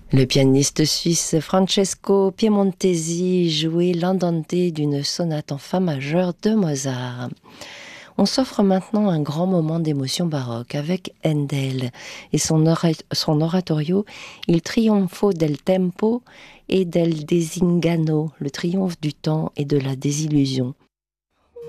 Le pianiste suisse Francesco Piemontesi jouait l'andante d'une sonate en fa majeur de Mozart. On s'offre maintenant un grand moment d'émotion baroque avec Handel et son oratorio Il trionfo del tempo et del desingano, le triomphe du temps et de la désillusion.